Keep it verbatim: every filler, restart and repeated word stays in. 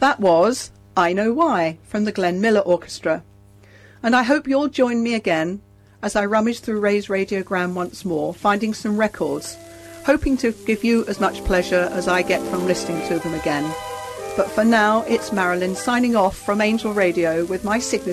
That was I Know Why from the Glenn Miller Orchestra. And I hope you'll join me again as I rummage through Ray's radiogram once more, finding some records, hoping to give you as much pleasure as I get from listening to them again. But for now, it's Marilyn signing off from Angel Radio with my signature